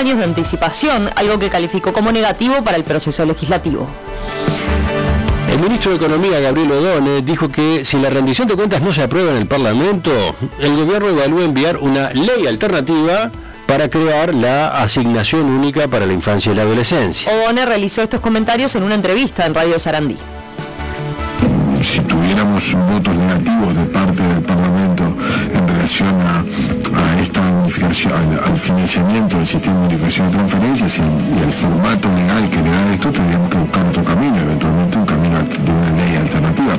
años de anticipación, algo que calificó como negativo para el proceso legislativo. El ministro de Economía, Gabriel Odone, dijo que si la rendición de cuentas no se aprueba en el Parlamento, el gobierno evalúa enviar una ley alternativa para crear la asignación única para la infancia y la adolescencia. Odone realizó estos comentarios en una entrevista en Radio Sarandí. Si tuviéramos votos negativos de parte del Parlamento en relación a esta unificación, al financiamiento del sistema de unificación de transferencias y al formato legal que le da esto, tendríamos que buscar otro camino, eventualmente un camino de una ley alternativa.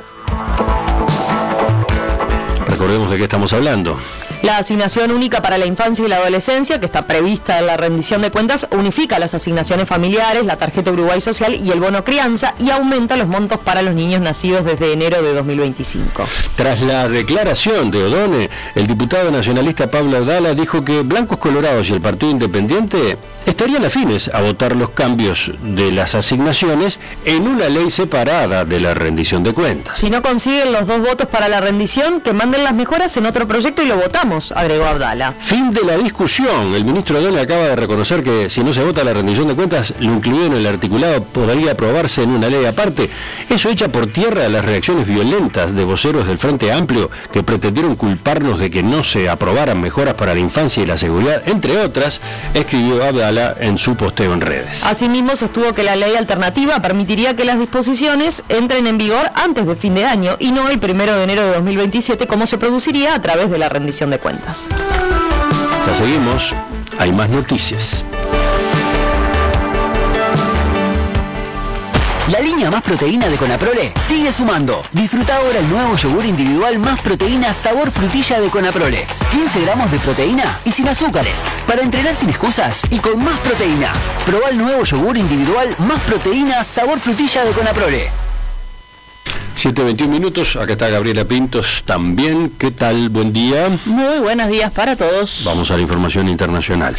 Recordemos de qué estamos hablando. La asignación única para la infancia y la adolescencia, que está prevista en la rendición de cuentas, unifica las asignaciones familiares, la tarjeta Uruguay Social y el bono crianza y aumenta los montos para los niños nacidos desde enero de 2025. Tras la declaración de Odone, el diputado nacionalista Pablo Abdala dijo que Blancos Colorados y el Partido Independiente estarían afines a votar los cambios de las asignaciones en una ley separada de la rendición de cuentas. Si no consiguen los 2 votos para la rendición, que manden las mejoras en otro proyecto y lo votamos, agregó Abdala. Fin de la discusión. El ministro Odone acaba de reconocer que si no se vota la rendición de cuentas, lo incluido en el articulado podría aprobarse en una ley aparte. Eso echa por tierra las reacciones violentas de voceros del Frente Amplio que pretendieron culparnos de que no se aprobaran mejoras para la infancia y la seguridad, entre otras, escribió Abdala en su posteo en redes. Asimismo, sostuvo que la ley alternativa permitiría que las disposiciones entren en vigor antes de fin de año y no el 1 de enero de 2027, como se produciría a través de la rendición de cuentas. Ya seguimos, hay más noticias. La línea Más Proteína de Conaprole sigue sumando. Disfruta ahora el nuevo yogur individual Más Proteína sabor frutilla de Conaprole. 15 gramos de proteína y sin azúcares. Para entrenar sin excusas y con más proteína. Probá el nuevo yogur individual Más Proteína sabor frutilla de Conaprole. 7:21 minutos, acá está Gabriela Pintos también. ¿Qué tal? Buen día. Muy buenos días para todos. Vamos a la información internacional.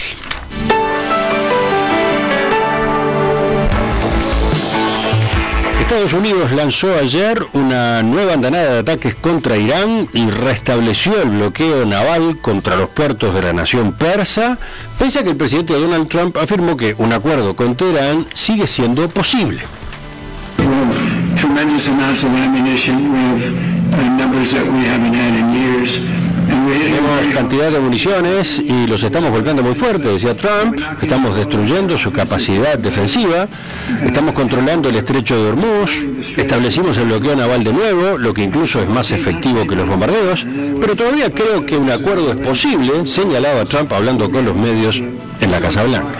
Estados Unidos lanzó ayer una nueva andanada de ataques contra Irán y restableció el bloqueo naval contra los puertos de la nación persa, pese a que el presidente Donald Trump afirmó que un acuerdo con Teherán sigue siendo posible. Tremendous amounts of ammunition. We have numbers that we haven't had in years. Tenemos cantidad de municiones y los estamos golpeando muy fuerte, decía Trump. Estamos destruyendo su capacidad defensiva, estamos controlando el estrecho de Hormuz, establecimos el bloqueo naval de nuevo, lo que incluso es más efectivo que los bombardeos, pero todavía creo que un acuerdo es posible, señalaba Trump hablando con los medios en la Casa Blanca.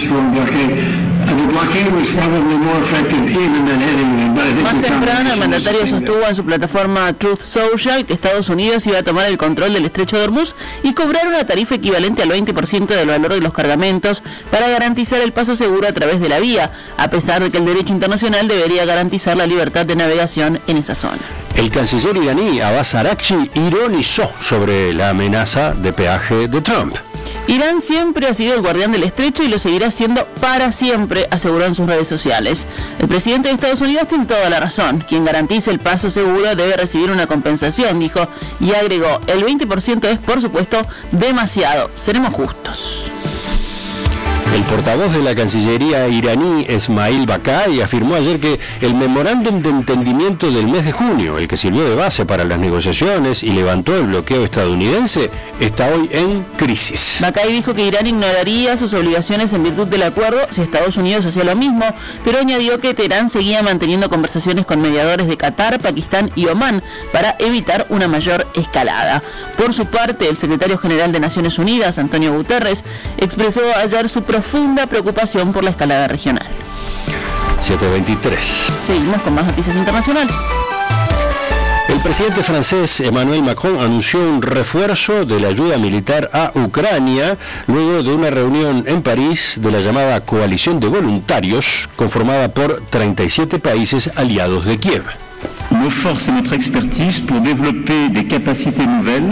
Más temprano, el mandatario sostuvo en su plataforma Truth Social que Estados Unidos iba a tomar el control del estrecho de Hormuz y cobrar una tarifa equivalente al 20% del valor de los cargamentos para garantizar el paso seguro a través de la vía, a pesar de que el derecho internacional debería garantizar la libertad de navegación en esa zona. El canciller iraní Abbas Araghchi ironizó sobre la amenaza de peaje de Trump. Irán siempre ha sido el guardián del estrecho y lo seguirá siendo para siempre, aseguró en sus redes sociales. El presidente de Estados Unidos tiene toda la razón. Quien garantice el paso seguro debe recibir una compensación, dijo, y agregó, el 20% es, por supuesto, demasiado. Seremos justos. El portavoz de la Cancillería iraní, Esmail Bakai, afirmó ayer que el memorándum de entendimiento del mes de junio, el que sirvió de base para las negociaciones y levantó el bloqueo estadounidense, está hoy en crisis. Bakai dijo que Irán ignoraría sus obligaciones en virtud del acuerdo si Estados Unidos hacía lo mismo, pero añadió que Teherán seguía manteniendo conversaciones con mediadores de Qatar, Pakistán y Omán para evitar una mayor escalada. Por su parte, el secretario general de Naciones Unidas, Antonio Guterres, expresó ayer su profunda preocupación por la escalada regional. 7:23. Seguimos con más noticias internacionales. El presidente francés Emmanuel Macron anunció un refuerzo de la ayuda militar a Ucrania luego de una reunión en París de la llamada Coalición de Voluntarios, conformada por 37 países aliados de Kiev. Nos forces et notre expertise pour développer des capacités nouvelles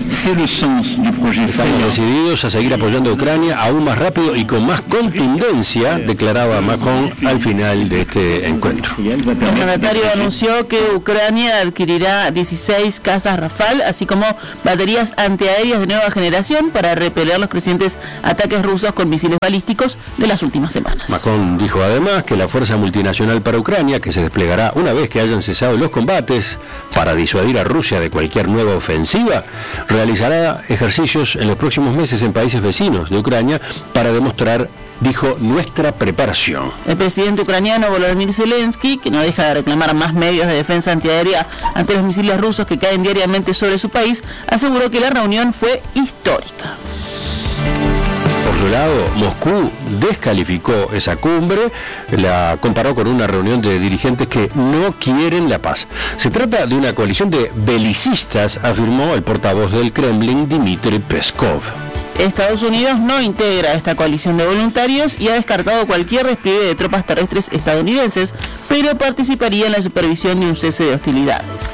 Estamos decididos a seguir apoyando a Ucrania aún más rápido y con más contundencia, declaraba Macron al final de este encuentro. El mandatario anunció que Ucrania adquirirá 16 cazas Rafale, así como baterías antiaéreas de nueva generación para repeler los crecientes ataques rusos con misiles balísticos de las últimas semanas. Macron dijo además que la Fuerza Multinacional para Ucrania, que se desplegará una vez que hayan cesado los combates para disuadir a Rusia de cualquier nueva ofensiva, realizará ejercicios en los próximos meses en países vecinos de Ucrania para demostrar, dijo, nuestra preparación. El presidente ucraniano Volodymyr Zelensky, que no deja de reclamar más medios de defensa antiaérea ante los misiles rusos que caen diariamente sobre su país, aseguró que la reunión fue histórica. Por su lado, Moscú descalificó esa cumbre, la comparó con una reunión de dirigentes que no quieren la paz. Se trata de una coalición de belicistas, afirmó el portavoz del Kremlin, Dmitry Peskov. Estados Unidos no integra esta coalición de voluntarios y ha descartado cualquier despliegue de tropas terrestres estadounidenses, pero participaría en la supervisión de un cese de hostilidades.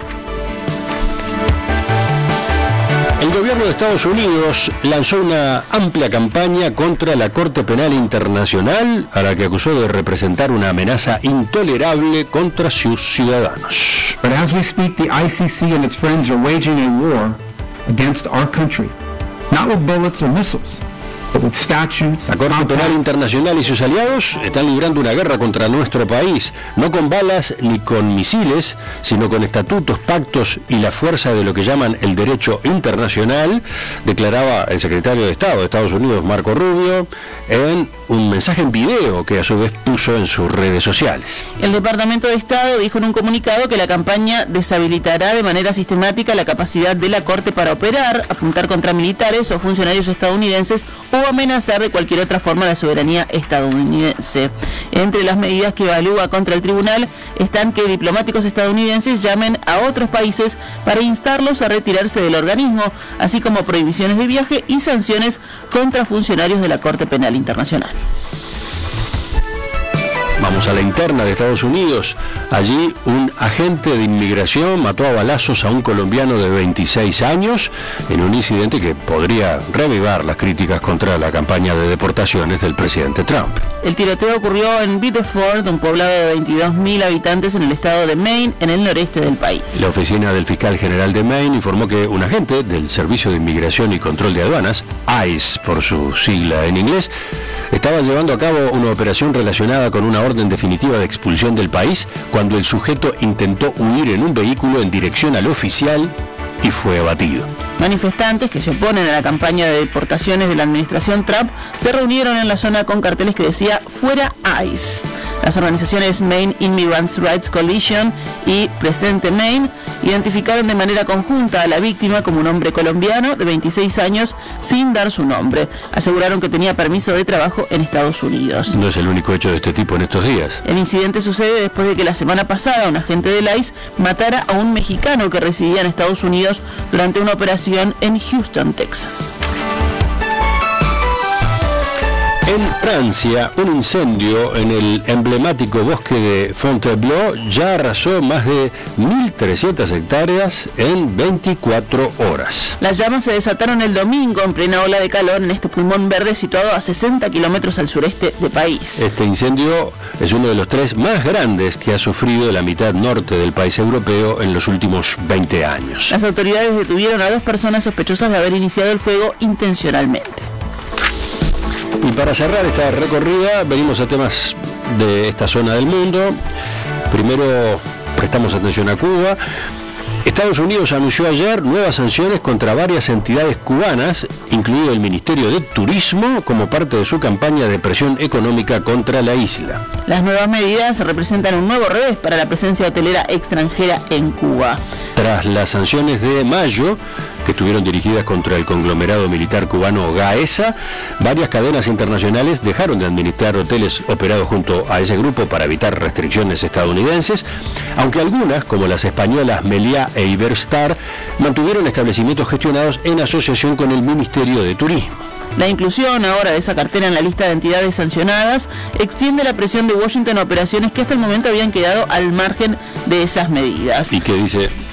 El gobierno de Estados Unidos lanzó una amplia campaña contra la Corte Penal Internacional, a la que acusó de representar una amenaza intolerable contra sus ciudadanos. But as we speak, the ICC and its friends are waging a war against our country, not with bullets or missiles, but with statutes. La Corte Penal Internacional y sus aliados están librando una guerra contra nuestro país, no con balas ni con misiles, sino con estatutos, pactos y la fuerza de lo que llaman el derecho internacional, declaraba el secretario de Estado de Estados Unidos, Marco Rubio, en un mensaje en video que a su vez puso en sus redes sociales. El Departamento de Estado dijo en un comunicado que la campaña deshabilitará de manera sistemática la capacidad de la Corte para operar, apuntar contra militares o funcionarios estadounidenses o amenazar de cualquier otra forma la soberanía estadounidense. Entre las medidas que evalúa contra el tribunal están que diplomáticos estadounidenses llamen a otros países para instarlos a retirarse del organismo, así como prohibiciones de viaje y sanciones contra funcionarios de la Corte Penal Internacional. Vamos a la interna de Estados Unidos. Allí un agente de inmigración mató a balazos a un colombiano de 26 años en un incidente que podría reavivar las críticas contra la campaña de deportaciones del presidente Trump. El tiroteo ocurrió en Biddeford, un poblado de 22.000 habitantes en el estado de Maine, en el noreste del país. La oficina del fiscal general de Maine informó que un agente del Servicio de Inmigración y Control de Aduanas, ICE por su sigla en inglés, estaba llevando a cabo una operación relacionada con una orden definitiva de expulsión del país cuando el sujeto intentó huir en un vehículo en dirección al oficial y fue abatido. Manifestantes que se oponen a la campaña de deportaciones de la administración Trump se reunieron en la zona con carteles que decía "Fuera ICE". Las organizaciones Maine Immigrants Rights Coalition y Presente Maine identificaron de manera conjunta a la víctima como un hombre colombiano de 26 años sin dar su nombre. Aseguraron que tenía permiso de trabajo en Estados Unidos. No es el único hecho de este tipo en estos días. El incidente sucede después de que la semana pasada un agente del ICE matara a un mexicano que residía en Estados Unidos durante una operación en Houston, Texas. En Francia, un incendio en el emblemático bosque de Fontainebleau ya arrasó más de 1.300 hectáreas en 24 horas. Las llamas se desataron el domingo en plena ola de calor en este pulmón verde situado a 60 kilómetros al sureste del país. Este incendio es uno de los 3 más grandes que ha sufrido la mitad norte del país europeo en los últimos 20 años. Las autoridades detuvieron a 2 personas sospechosas de haber iniciado el fuego intencionalmente. Y para cerrar esta recorrida, venimos a temas de esta zona del mundo. Primero prestamos atención a Cuba. Estados Unidos anunció ayer nuevas sanciones contra varias entidades cubanas, incluido el Ministerio de Turismo, como parte de su campaña de presión económica contra la isla. Las nuevas medidas representan un nuevo revés para la presencia hotelera extranjera en Cuba. Tras las sanciones de mayo, que estuvieron dirigidas contra el conglomerado militar cubano GAESA, varias cadenas internacionales dejaron de administrar hoteles operados junto a ese grupo para evitar restricciones estadounidenses, aunque algunas, como las españolas Meliá e Iberstar, mantuvieron establecimientos gestionados en asociación con el Ministerio de Turismo. La inclusión ahora de esa cartera en la lista de entidades sancionadas extiende la presión de Washington a operaciones que hasta el momento habían quedado al margen de esas medidas. ¿Y qué dice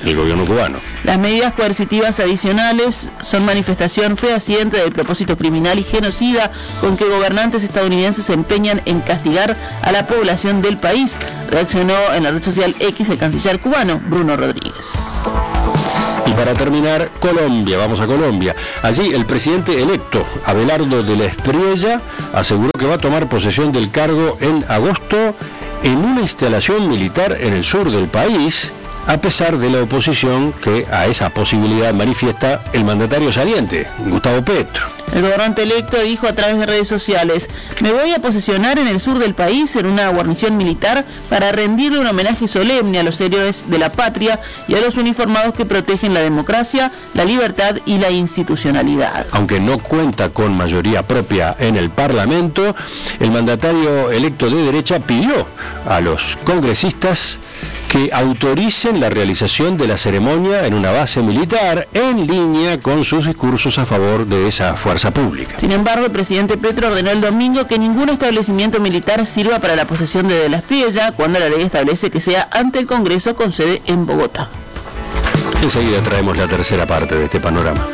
el gobierno cubano. Las medidas coercitivas adicionales son manifestación fehaciente del propósito criminal y genocida con que gobernantes estadounidenses se empeñan en castigar a la población del país, reaccionó en la red social X el canciller cubano Bruno Rodríguez. Y para terminar, Colombia, vamos a Colombia. Allí el presidente electo, Abelardo de la Espriella, aseguró que va a tomar posesión del cargo en agosto en una instalación militar en el sur del país, a pesar de la oposición que a esa posibilidad manifiesta el mandatario saliente, Gustavo Petro. El gobernante electo dijo a través de redes sociales: me voy a posesionar en el sur del país en una guarnición militar para rendirle un homenaje solemne a los héroes de la patria y a los uniformados que protegen la democracia, la libertad y la institucionalidad. Aunque no cuenta con mayoría propia en el Parlamento, el mandatario electo de derecha pidió a los congresistas que autoricen la realización de la ceremonia en una base militar en línea con sus discursos a favor de esa fuerza pública. Sin embargo, el presidente Petro ordenó el domingo que ningún establecimiento militar sirva para la posesión de la Espriella, cuando la ley establece que sea ante el Congreso con sede en Bogotá. Enseguida traemos la tercera parte de este panorama.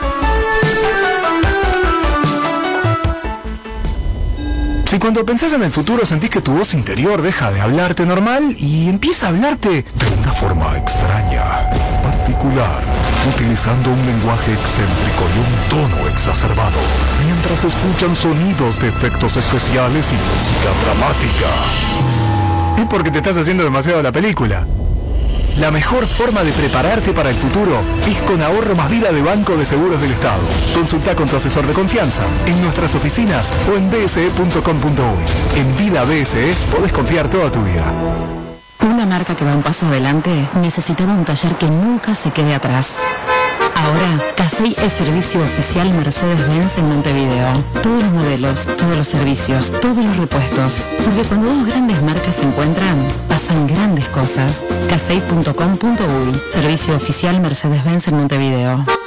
Si cuando pensás en el futuro sentís que tu voz interior deja de hablarte normal y empieza a hablarte de una forma extraña, particular, utilizando un lenguaje excéntrico y un tono exacerbado, mientras escuchan sonidos de efectos especiales y música dramática, es porque te estás haciendo demasiado la película. La mejor forma de prepararte para el futuro es con Ahorro Más Vida de Banco de Seguros del Estado. Consulta con tu asesor de confianza en nuestras oficinas o en bse.com.uy. En Vida BSE podés confiar toda tu vida. Una marca que va un paso adelante necesitaba un taller que nunca se quede atrás. Ahora, Casey es servicio oficial Mercedes-Benz en Montevideo. Todos los modelos, todos los servicios, todos los repuestos. Porque cuando dos grandes marcas se encuentran, pasan grandes cosas. Casey.com.uy. Servicio oficial Mercedes-Benz en Montevideo.